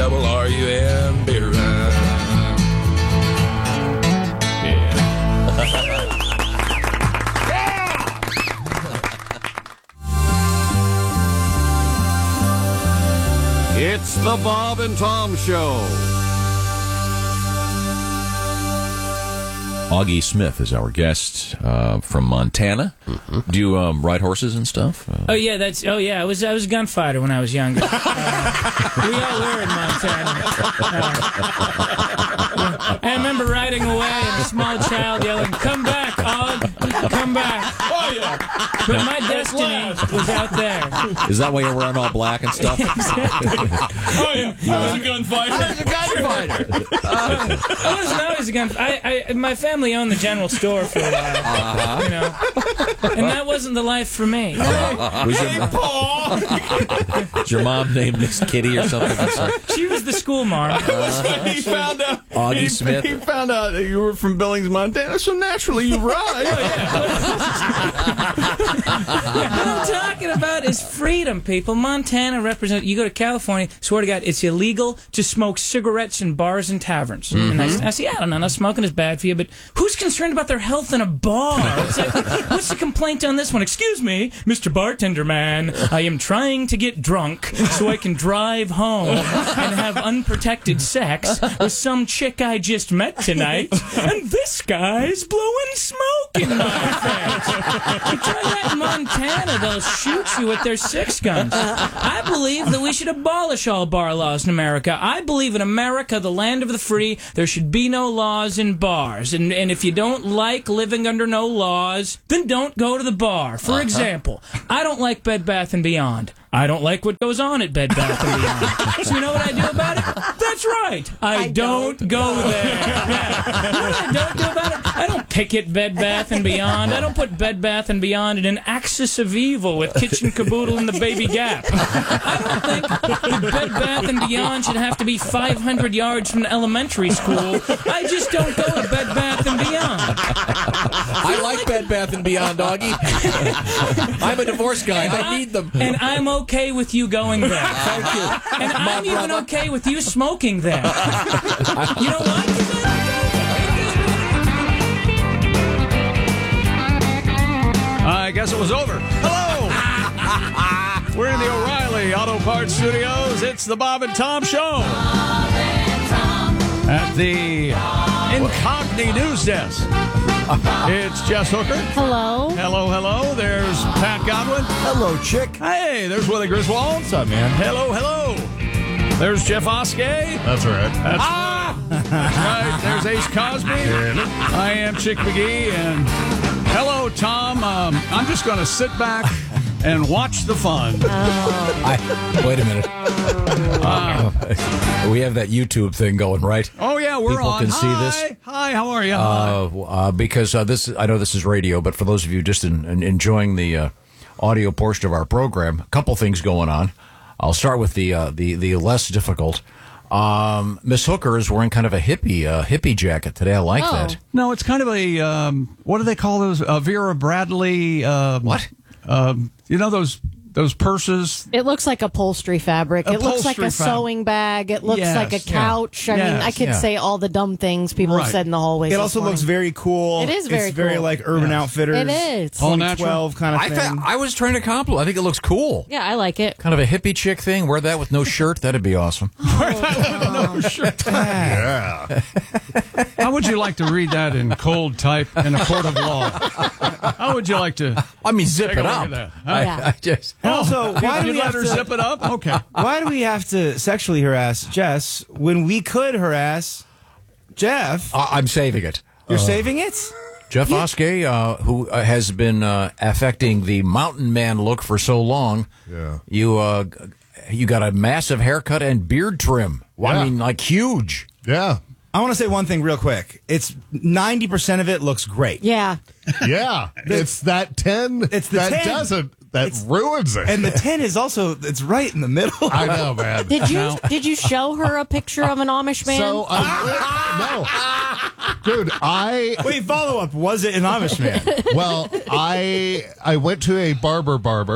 WRUM Beer Run. It's the Bob and Tom Show. Augie Smith is our guest from Montana. Mm-hmm. Do you ride horses and stuff? I was a gunfighter when I was younger. We all were in Montana. I remember riding away and a small child yelling, "Come back, Og! Come back!" Oh yeah. But my destiny was out there. Is that why you're wearing all black and stuff? Oh yeah, I was a gunfighter. I wasn't always a gunfighter. My family owned the general store for a while, you know, and that wasn't the life for me. Was your mom named Miss Kitty or something? She was the school marm. He found out. Augie Smith. He found out that you were from Billings, Montana, so naturally you ride. What I'm talking about is freedom, people. Montana represents. You go to California, swear to God, it's illegal to smoke cigarettes in bars and taverns. Mm-hmm. And I say, I don't know, smoking is bad for you, but who's concerned about their health in a bar? It's like, what's the complaint on this one? Excuse me, Mr. Bartender Man, I am trying to get drunk so I can drive home and have unprotected sex with some chick I just met tonight, and this guy's blowing smoke in my face. You try that in Montana, they'll shoot you with their 6 guns. I believe that we should abolish all bar laws in America. I believe in America, the land of the free, there should be no laws in bars. And if you don't like living under no laws, then don't go to the bar. For example, I don't like Bed Bath & Beyond. I don't like what goes on at Bed Bath & Beyond. So you know what I do about it? That's right. I don't go there. Yeah. You know what I don't do about it? I don't picket Bed Bath & Beyond. I don't put Bed Bath & Beyond in an axis of evil with Kitchen Caboodle and the Baby Gap. I don't think that Bed Bath & Beyond should have to be 500 yards from elementary school. I just don't go to Bed Bath & Beyond. I like Bed Bath & Beyond, Augie. I'm a divorce guy. I need them. And I'm okay with you going there. Thank you. And I'm even okay with you smoking there. You know what? I guess it was over. Hello! We're in the O'Reilly Auto Parts Studios. It's the Bob and Tom Show. At the Incogni News Desk. It's Jess Hooker. Hello. Hello, hello. There's Pat Godwin. Hello, chick. Hey, there's Willie Griswold. What's up, man? Hello, hello. There's Jeff Oskey. That's right. That's right. There's Ace Cosby. I am Chick McGee. And hello, Tom. I'm just going to sit back and watch the fun. Wait a minute. We have that YouTube thing going, right? Oh, yeah, we're People on. can see this. Hi, how are you? Because I know this is radio, but for those of you just enjoying the audio portion of our program, a couple things going on. I'll start with the less difficult. Miss Hooker is wearing kind of a hippie jacket today. I like that. No, it's kind of a, what do they call those? Vera Bradley. What? You know those purses? It looks like upholstery fabric. It looks like a sewing bag. It looks like a couch. I mean, I could say all the dumb things people have said in the hallways. It also looks very cool. It is very It's very cool. like Urban Outfitters. It is. All 2012 kind of thing. I was trying to compliment. I think it looks cool. Yeah, I like it. Kind of a hippie chick thing. Wear that with no shirt. That'd be awesome. No shirt. Yeah. How would you like to read that in cold type in a court of law? How would you like to? I mean, zip take a it look up. at that? I just. And also, why do You'd we let have her to zip it up? Okay. Why do we have to sexually harass Jess when we could harass Jeff? I'm saving it. You're saving it? Jeff Oskey, who has been affecting the mountain man look for so long. Yeah. You got a massive haircut and beard trim. Well, I mean, like huge. Yeah. I want to say one thing real quick. It's 90% of it looks great. Yeah. Yeah. It's that 10 It's the that 10. doesn't. That ruins it. And the 10 is also, it's right in the middle. I know, man. Did you show her a picture of an Amish man? So, no. Dude, Wait, follow up. Was it an Amish man? Well, I went to a barber,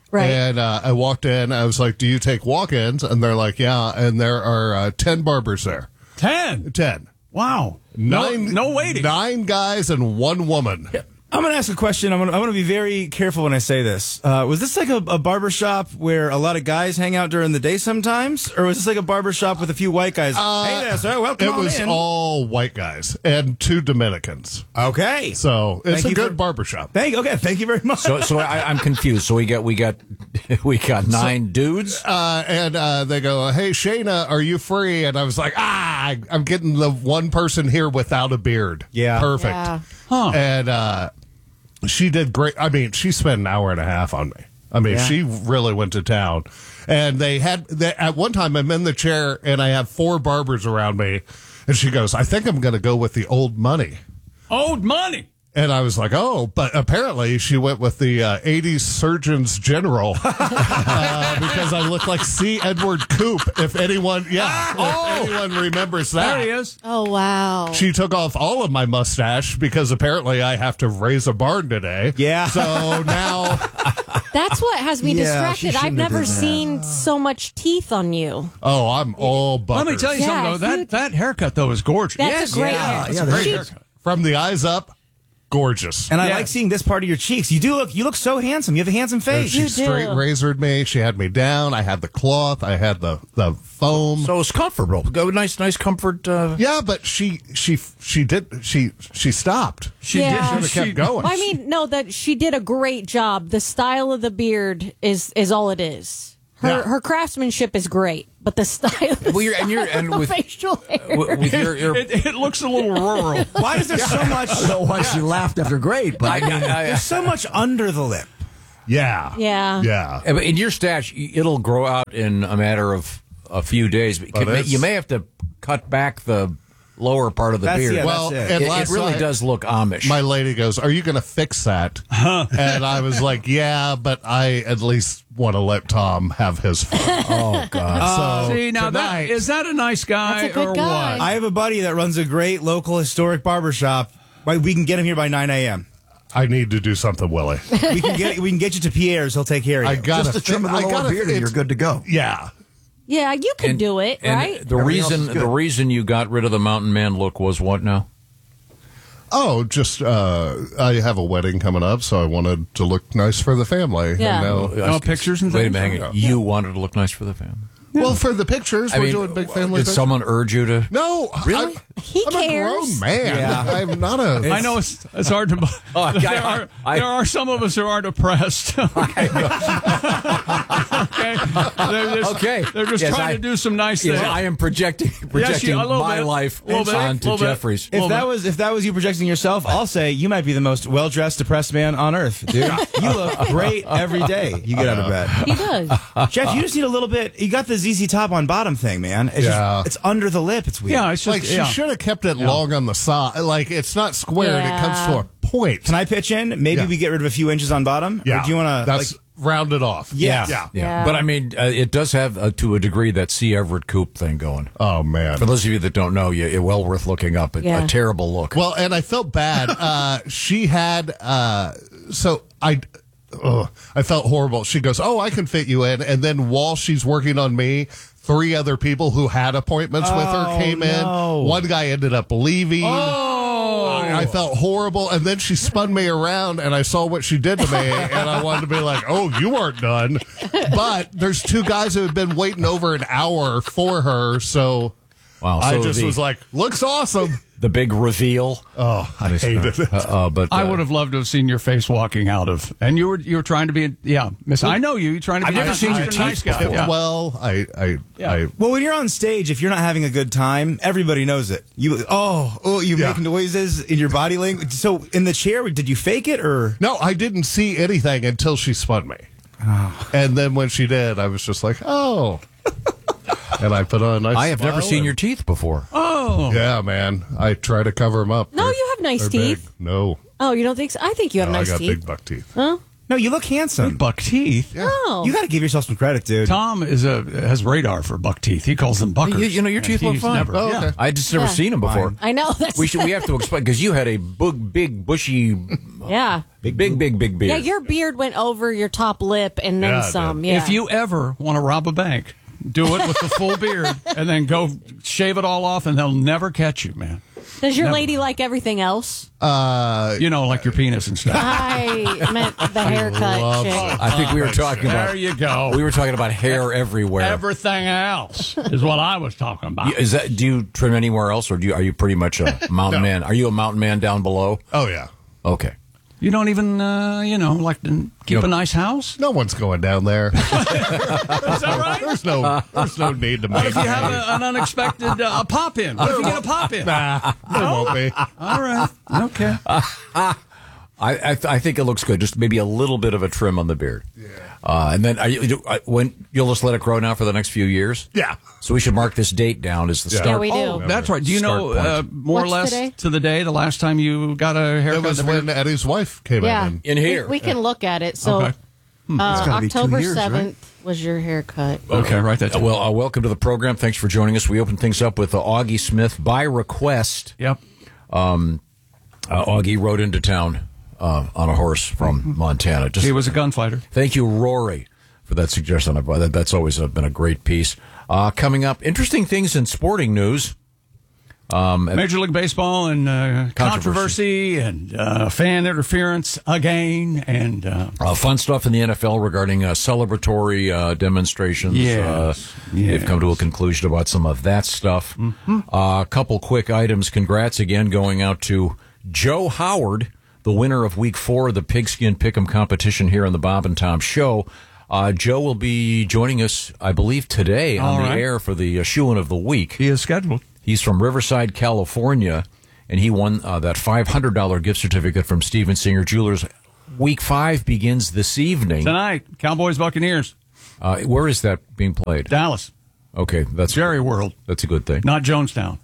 Right. And I walked in. I was like, "Do you take walk-ins?" And they're like, "Yeah." And there are 10 barbers there. 10. 10. Wow. Nine, No waiting. 9 guys and 1 woman. I'm going to ask a question. I'm going to be very careful when I say this. Was this like a barber shop where a lot of guys hang out during the day sometimes? Or was this like a barber shop with a few white guys? Hey there, sir. Welcome It was in. all white guys and 2 Dominicans. Okay. So it's Thank a you good for- barbershop. Thank you very much. So I'm confused. So we got 9 dudes. And they go, "Hey, Shayna, are you free?" And I was like, I'm getting the one person here without a beard. Yeah. Perfect. Yeah. Huh. And she did great. I mean, she spent an hour and a half on me. I mean, Yeah. she really went to town. And at one time, I'm in the chair and I have 4 barbers around me. And she goes, "I think I'm going to go with the old money." Old money. And I was like, "Oh," but apparently she went with the 80s Surgeons General because I look like C. Edward Coop. If anyone remembers that. There he is. Oh, wow. She took off all of my mustache because apparently I have to raise a barn today. Yeah. So now, That's what has me Yeah, she distracted. I've shouldn't have never done that. seen so much teeth on you. I'm all butters. Let me tell you Yeah, something, though. you- that haircut, though, is gorgeous. That's a great yeah, hair. yeah, that's She- haircut. From the eyes up, gorgeous. And I Yeah. like seeing this part of your cheeks. You look so handsome. You have a handsome face. She You straight do. razored me. She had me down. I had the cloth. I had the foam. So it's comfortable. Go nice comfort. Yeah, but she stopped. She Yeah. did. Should have kept going. I mean, no, that she did a great job. The style of the beard is all it is. Yeah. Her craftsmanship is great, but the style of Well, and with facial hair. with your It looks a little rural. Why is there so much? I don't know why she laughed after great, but I mean, There's so much under the lip. Yeah. Yeah. Yeah. in your stash, it'll grow out in a matter of a few days. You may have to cut back the lower part of the That's- beard. yeah, Well, that's and it last really night, does look Amish. my lady goes, "Are you going to fix that?" And I was like, "Yeah, but I at least want to let Tom have his fun." Oh God! So See, now tonight, is that a nice guy That's a good or guy. what? I have a buddy that runs a great local historic barber shop. We can get him here by 9 a.m. I need to do something, Willie. We can get you to Pierre's. He'll take care of you. I got just the trim of the lower beard and you're good to go. Yeah. Yeah, you could do it, And right? the Everything else is the good. reason you got rid of the mountain man look was what now? Oh, just I have a wedding coming up, so I wanted to look nice for the family. Yeah. And now, Oh, pictures and Wait a things? minute, hang on. You wanted to look nice for the family. well, for the pictures, we're doing big family. Did pictures. someone urge you to? No, Really? He I'm cares. a grown man. Yeah. I'm not a. I know it's hard to. There are some of us who aren't oppressed. Okay. Okay. They're just Yes, trying to do some nice things. Yes, I am projecting a little my bit. life Little bit. onto Little bit. Jeffrey's. If that was you projecting yourself, I'll say you might be the most well dressed depressed man on earth, dude. You look great every day you get out of bed. He does. Jeff, you just need a little bit. You got the ZZ Top on bottom thing, man. It's Yeah. it's under the lip. It's weird. Yeah, it's just Like she should have kept it long on the side. Like it's not squared. It Yeah. comes to a point. Can I pitch in? Maybe Yeah. we get rid of a few inches on bottom. Yeah. Or do you want to? That's rounded off. Yeah. Yeah. Yeah. But I mean, it does have to a degree that C. Everett Koop thing going. Oh man. For those of you that don't know, it's well worth looking up. Yeah. A terrible look. Well, and I felt bad. She had so I felt horrible. She goes, "Oh, I can fit you in." And then while she's working on me, 3 other people who had appointments with her came no. in. One guy ended up leaving. I felt horrible. And then she spun me around and I saw what she did to me. And I wanted to be like, "Oh, you aren't done." But there's 2 guys who have been waiting over an hour for her. So, Wow, I so just the- was like, "Looks awesome." the big reveal. Oh, I hated it. But I would have loved to have seen your face walking out of, and you were trying to be, Miss. I know you. You're trying to I've be. never seen your a nice teeth guy. before. Yeah. Well, I Well, when you're on stage, if you're not having a good time, everybody knows it. You Yeah. make noises in your body language. So in the chair, did you fake it or? No, I didn't see anything until she spun me. And then when she did, I was just like, "Oh." And I put on a nice I have never smile seen and- your teeth before. Oh, Yeah, man. I try to cover them up. No, They're- you have nice they're teeth. big. No. Oh, you don't think so? I think you have No, nice I got teeth. big buck teeth. Huh? No, you look handsome. Buck teeth. Yeah. Oh. You got to give yourself some credit, dude. Tom has radar for buck teeth. He calls them buckers. Your teeth look fine. Yeah. I just never seen them before. I know. That's We have to explain because you had a big, bushy, yeah. big beard. Yeah, your beard went over your top lip and then some. Yeah. If you ever want to rob a bank, do it with the full beard and then go shave it all off, and they'll never catch you, man. Does your lady like everything else? Like your penis and stuff. I meant the haircut chick. I think we were talking about. There you go. We were talking about hair everywhere. Everything else is what I was talking about. Do you trim anywhere else, or are you pretty much a mountain man? Are you a mountain man down below? Oh, yeah. Okay. You don't even, like to keep a nice house? No one's going down there. Is that right? There's no need to What make if you have an unexpected pop-in? What if you get a pop-in? Nah, there won't be. All right. Okay. I think it looks good. Just maybe a little bit of a trim on the beard. Yeah. And then you'll just let it grow now for the next few years? Yeah. So we should mark this date down as the start. Yeah, we do. Oh, that's right. Do you know more or What's less today? to the day, the last time you got a haircut? It was when Eddie's wife came Yeah. in. In here. We can look at it. So Okay. gotta be 2 October years, right? 7th was your haircut. Okay, right. That's Well, welcome to the program. Thanks for joining us. We open things up with Augie Smith by request. Yep. Augie rode into town on a horse from Montana. He was a gunfighter. Thank you, Rory, for that suggestion. That's always been a great piece. Coming up, interesting things in sporting news. Major League Baseball and controversy and fan interference again, and fun stuff in the NFL regarding celebratory demonstrations. Yes. We've come to a conclusion about some of that stuff. A couple quick items. Congrats again going out to Joe Howard, the winner of Week 4 of the Pigskin Pick'em competition here on the Bob and Tom Show. Joe will be joining us, I believe, today on the air for the Shoein' of the Week. He is scheduled. He's from Riverside, California, and he won that $500 gift certificate from Steven Singer Jewelers. Week 5 begins this evening. Tonight, Cowboys Buccaneers. Where is that being played? Dallas. Okay, that's Jerry World. That's a good thing. Not Jonestown.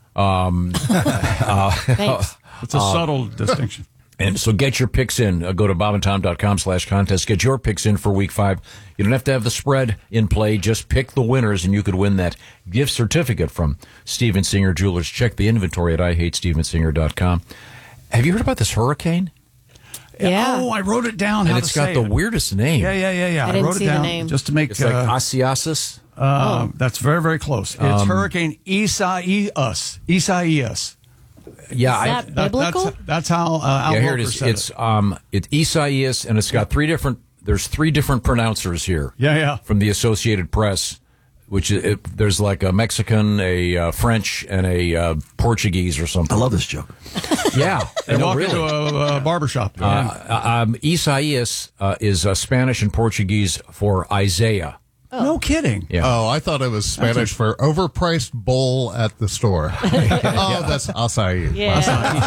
Thanks. It's a subtle distinction. And so get your picks in. Go to bobandtom.com/contest. Get your picks in for Week 5. You don't have to have the spread in play. Just pick the winners, and you could win that gift certificate from Steven Singer Jewelers. Check the inventory at IHateStevenSinger.com. Have you heard about this hurricane? Yeah. Oh, I wrote it down. And it's got the weirdest name. Yeah. I I didn't wrote see it the down name. just to make It's like Asiasis. That's very, very close. It's Hurricane Isaias. Isaias. Yeah, Is that biblical? That's how Al here Roker it is. said It's Isaias, and it's got there's three different pronouncers here. Yeah. From the Associated Press, which there's like a Mexican, a French, and a Portuguese or something. I love this joke. Yeah, They walk really. into a barbershop. Isaias is Spanish and Portuguese for Isaiah. No kidding. Yeah. Oh, I thought it was Spanish for overpriced bowl at the store. That's acai. Yeah.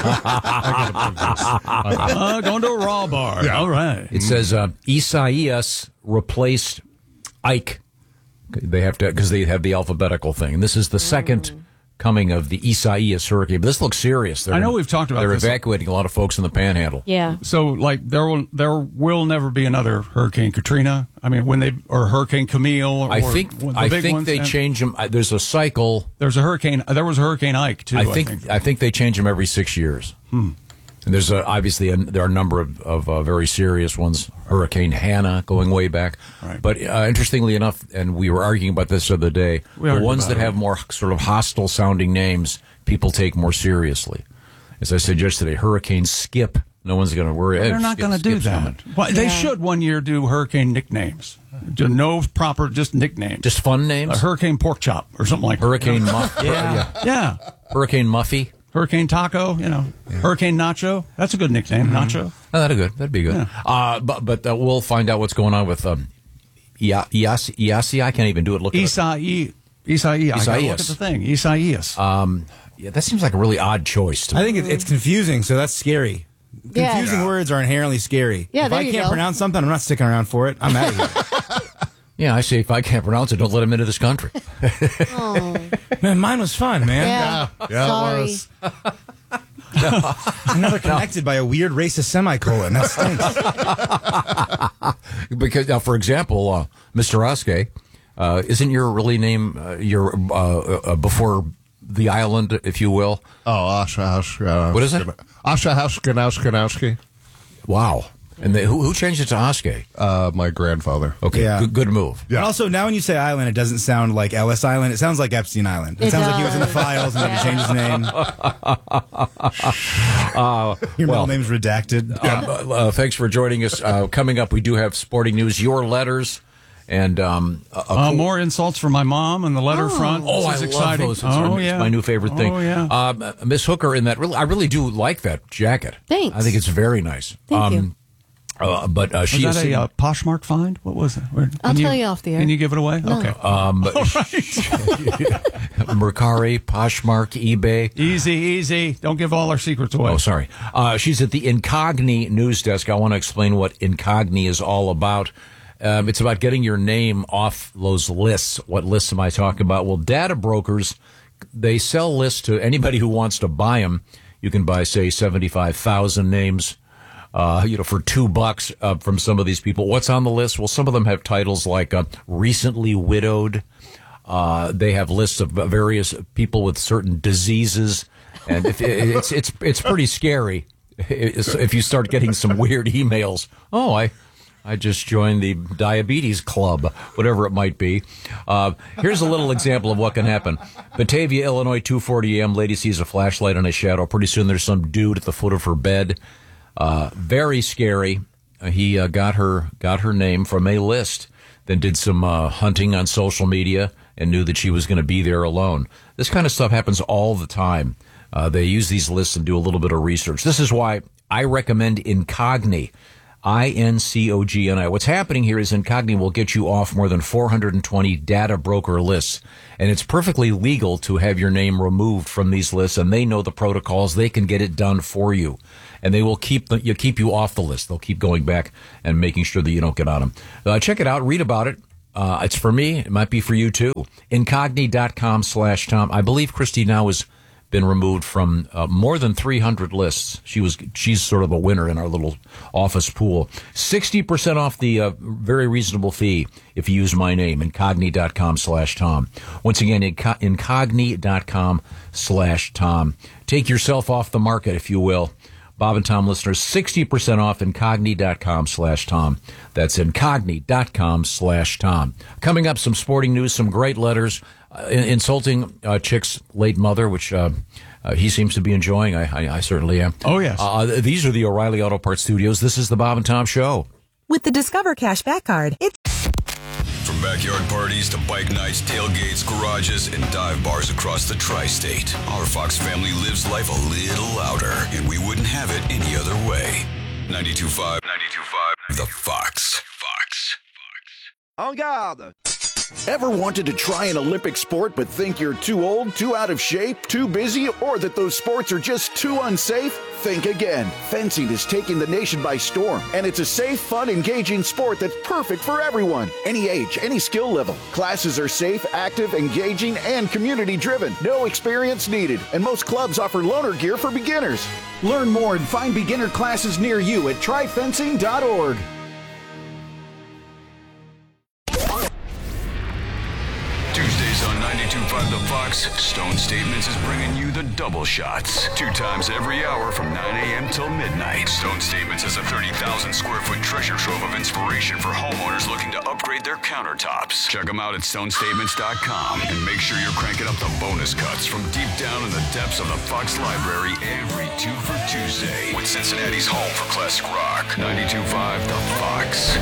Going to a raw bar. Yeah. All right. It says Isaias replaced Ike. They have to because they have the alphabetical thing. And this is the second coming of the Isaias hurricane. But this looks serious. I know we've talked about They're this. evacuating a lot of folks in the Panhandle. Yeah. So, like, there will never be another Hurricane Katrina. I mean, or Hurricane Camille. Or I think the big ones, they and change them. There's a cycle. There was a Hurricane Ike too. I think they change them every 6 years. And there's obviously there are a number of very serious ones. Hurricane Hannah going way back. Right. But interestingly enough, and we were arguing about this the other day, the ones that have more sort of hostile sounding names, people take more seriously. As I said yesterday, Hurricane Skip. No one's going to worry. They're not going to do that. Well, they should one year do hurricane nicknames. No proper, just nicknames. Just fun names. Hurricane Pork Chop or something like Hurricane that. Muff. Yeah. Hurricane Muffy. Hurricane Taco, Hurricane Nacho. That's a good nickname, Nacho. Oh, that'd be good. Yeah. But we'll find out what's going on with Iasi. I can't even do it. Look at Isaias. I gotta look at the thing. Isaias. yeah, that seems like a really odd choice to me. I think it's confusing, so that's scary. Yeah. Confusing words are inherently scary. Yeah, if there I you can't go. pronounce something, I'm not sticking around for it. I'm out of here. Yeah, I say if I can't pronounce it, don't let him into this country. Oh. Man, mine was fun, man. Yeah. Yeah, Sorry. it was. And now they're connected by a weird racist semicolon. That stinks. Because now, for example, Mr. Oskay, isn't your really name before the island, if you will? Oh, Asha. What is it? Asha Hauskowski. Wow. And who changed it to Oskay? My grandfather. Okay, Yeah. good move. Yeah. And also, now when you say island, it doesn't sound like Ellis Island. It sounds like Epstein Island. It sounds like he was in the files and then he changed his name. Your middle name's redacted. Thanks for joining us. Coming up, we do have sporting news, your letters, and more insults from my mom on the letter front. Oh, This I is love exciting. those. Oh, It's yeah. my new favorite thing. Oh, yeah. Miss Hooker, I really do like that jacket. Thanks. I think it's very nice. Thank you. But she Was is that a Poshmark find? What was it? I'll tell you off the air. Can you give it away? No. Okay. Mercari, Poshmark, eBay. Easy. Don't give all our secrets away. Oh, sorry. She's at the Incogni news desk. I want to explain what Incogni is all about. It's about getting your name off those lists. What lists am I talking about? Well, data brokers, they sell lists to anybody who wants to buy them. You can buy, say, 75,000 names, for $2 from some of these people. What's on the list? Well, some of them have titles like recently widowed. They have lists of various people with certain diseases, and it's pretty scary if you start getting some weird emails. Oh, I just joined the diabetes club, whatever it might be. Here's a little example of what can happen. Batavia, Illinois, 2:40 a.m. Lady sees a flashlight on a shadow. Pretty soon there's some dude at the foot of her bed. Very scary. He got her name from a list, then did some hunting on social media and knew that she was going to be there alone. This kind of stuff happens all the time. They use these lists and do a little bit of research. This is why I recommend Incogni. Incogni. What's happening here is Incogni will get you off more than 420 data broker lists, and it's perfectly legal to have your name removed from these lists, and they know the protocols. They can get it done for you, and they will keep you off the list. They'll keep going back and making sure that you don't get on them. Check it out. Read about it. It's for me. It might be for you, too. Incogni.com/Tom. I believe Christy now has been removed from more than 300 lists. She's sort of a winner in our little office pool. 60% off the very reasonable fee if you use my name, Incogni.com/Tom. Once again, Incogni.com/Tom. Take yourself off the market, if you will. Bob and Tom listeners, 60% off Incogni.com/Tom. That's Incogni.com/Tom. Coming up, some sporting news, some great letters. Insulting Chick's late mother, which he seems to be enjoying. I certainly am. Oh, yes. These are the O'Reilly Auto Parts Studios. This is the Bob and Tom Show. With the Discover Cashback Card, From backyard parties to bike nights, tailgates, garages, and dive bars across the tri-state, our Fox family lives life a little louder, and we wouldn't have it any other way. 92.5, The Fox. En garde! Ever wanted to try an Olympic sport but think you're too old, too out of shape, too busy, or that those sports are just too unsafe? Think again. Fencing is taking the nation by storm, and it's a safe, fun, engaging sport that's perfect for everyone. Any age, any skill level. Classes are safe, active, engaging, and community-driven. No experience needed, and most clubs offer loaner gear for beginners. Learn more and find beginner classes near you at tryfencing.org. Tuesdays on 92.5 The Fox, Stone Statements is bringing you the double shots. 2 times every hour from 9 a.m. till midnight. Stone Statements is a 30,000 square foot treasure trove of inspiration for homeowners looking to upgrade their countertops. Check them out at stonestatements.com and make sure you're cranking up the bonus cuts from deep down in the depths of the Fox library every 2 for Tuesday with Cincinnati's home for classic rock. 92.5 The Fox.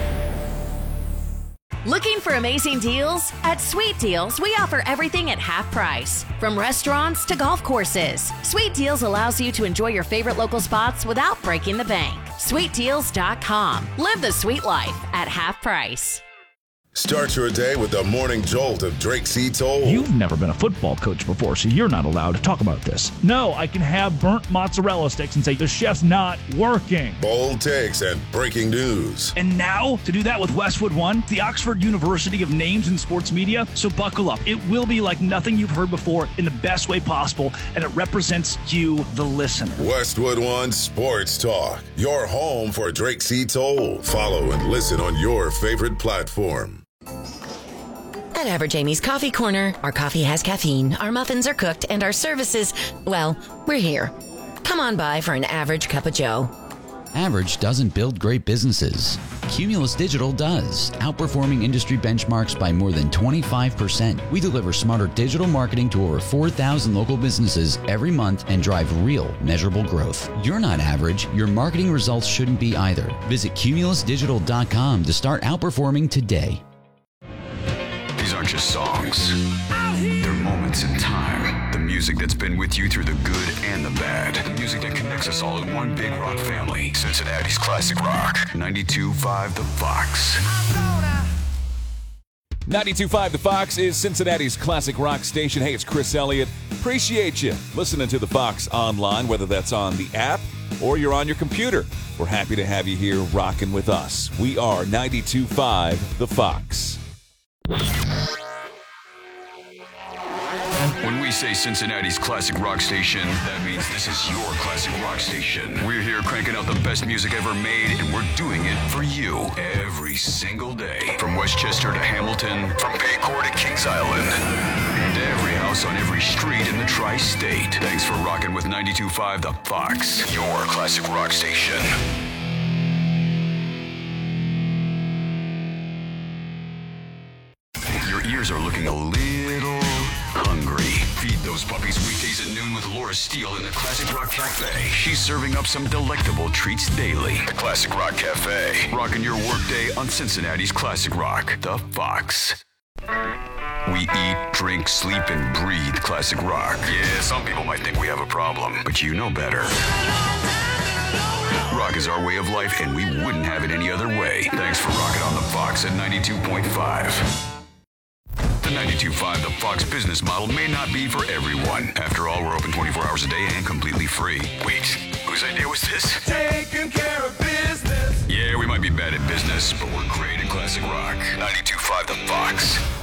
Looking for amazing deals? At Sweet Deals, we offer everything at half price. From restaurants to golf courses, Sweet Deals allows you to enjoy your favorite local spots without breaking the bank. SweetDeals.com. Live the sweet life at half price. Start your day with the morning jolt of Drake C. Toll. You've never been a football coach before, so you're not allowed to talk about this. No, I can have burnt mozzarella sticks and say the chef's not working. Bold takes and breaking news. And now, to do that with Westwood One, the Oxford University of Names in Sports Media. So buckle up. It will be like nothing you've heard before in the best way possible, and it represents you, the listener. Westwood One Sports Talk, your home for Drake C. Toll. Follow and listen on your favorite platform. At Average Amy's Coffee Corner, our coffee has caffeine, our muffins are cooked, and our services, well, we're here. Come on by for an average cup of joe. Average doesn't build great businesses. Cumulus Digital does, outperforming industry benchmarks by more than 25%. We deliver smarter digital marketing to over 4,000 local businesses every month and drive real, measurable growth. You're not average. Your marketing results shouldn't be either. Visit cumulusdigital.com to start outperforming today. These aren't just songs. They're moments in time. The music that's been with you through the good and the bad. The music that connects us all in one big rock family. Cincinnati's classic rock. 92.5 The Fox. 92.5 The Fox is Cincinnati's classic rock station. Hey, it's Chris Elliott. Appreciate you listening to The Fox online, whether that's on the app or you're on your computer. We're happy to have you here rocking with us. We are 92.5 The Fox. When we say Cincinnati's classic rock station, that means this is your classic rock station. We're here cranking out the best music ever made, and we're doing it for you every single day. From Westchester to Hamilton, from Paycor to Kings Island, and every house on every street in the tri-state. Thanks for rocking with 92.5 The Fox, your classic rock station. Your ears are looking a little hungry. Feed those puppies weekdays at noon with Laura Steele in the Classic Rock Cafe. She's serving up some delectable treats daily. The Classic Rock Cafe. Rocking your workday on Cincinnati's Classic Rock, The Fox. We eat, drink, sleep, and breathe classic rock. Yeah, some people might think we have a problem, but you know better. Rock is our way of life, and we wouldn't have it any other way. Thanks for rocking on The Fox at 92.5. The 92.5 The Fox business model may not be for everyone. After all, we're open 24 hours a day and completely free. Wait, whose idea was this? Taking care of business. Yeah, we might be bad at business, but we're great at classic rock. 92.5 The Fox.